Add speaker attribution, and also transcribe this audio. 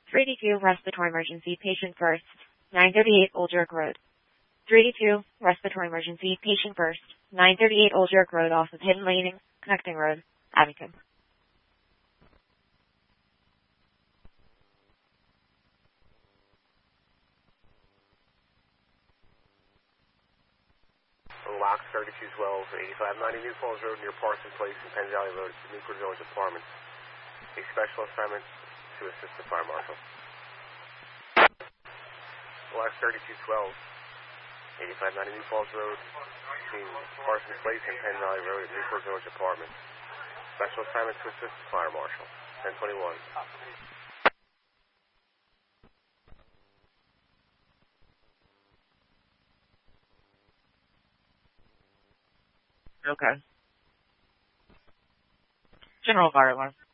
Speaker 1: 382, respiratory emergency, patient first, 938 Old York Road. 382, respiratory emergency, patient first, 938 Old York Road off of Hidden Lane, Connecting Road, Abington.
Speaker 2: Lock 3212, 8590 New Falls Road near Parson Place and Penn Valley Road, Newport Village Apartments. A special assignment to assist the fire marshal. Lock 3212, 8590 New Falls Road between Parson Place and Penn Valley Road at Newport Village Apartments. Special assignment to assist the fire marshal. 1021.
Speaker 1: Okay. General fire alarm.